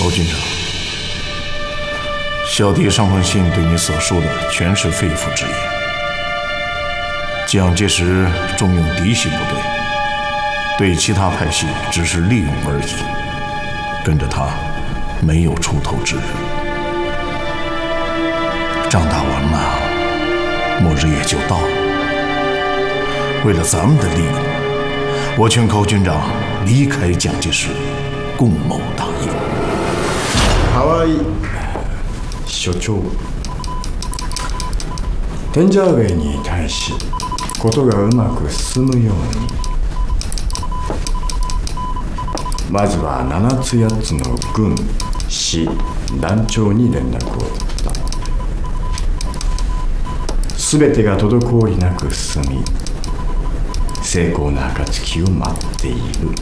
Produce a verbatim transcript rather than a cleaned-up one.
高军长，小弟上封信对你所说的全是肺腑之言。蒋介石重用嫡系部队，对其他派系只是利用而已，跟着他没有出头之日。仗打完了，末日也就到了。为了咱们的利益，我劝高军长离开蒋介石，共谋大业。 河合所長、天ジャーウェイに対しことがうまく進むように、まずはななつやつの軍、市、団長に連絡を取った。すべてが滞りなく進み、成功な暁を待っている。